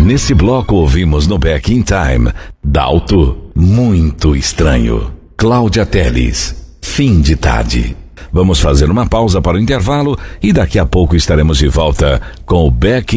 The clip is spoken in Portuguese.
Nesse bloco ouvimos no Back in Time, Dalto, Muito Estranho. Cláudia Telles, Fim de Tarde. Vamos fazer uma pausa para o intervalo e daqui a pouco estaremos de volta com o Back